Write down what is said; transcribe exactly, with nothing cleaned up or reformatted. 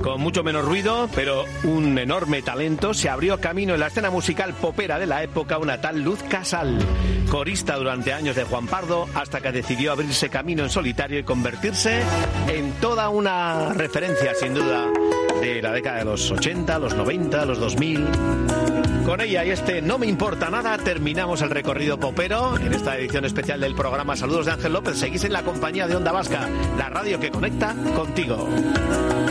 Con mucho menos ruido, pero un enorme talento, se abrió camino en la escena musical popera de la época una tal Luz Casal, corista durante años de Juan Pardo, hasta que decidió abrirse camino en solitario y convertirse en toda una referencia, sin duda, de la década de los ochenta, los noventa, los dos mil. Con ella y este No me importa nada terminamos el recorrido popero en esta edición especial del programa. Saludos de Ángel López. Seguís en la compañía de Onda Vasca, la radio que conecta contigo.